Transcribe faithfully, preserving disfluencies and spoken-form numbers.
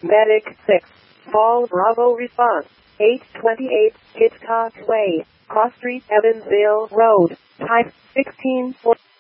Medic six. Fall Bravo response. eight twenty-eight Hitchcock Way, Cross Street, Evansville Road. Type sixteen.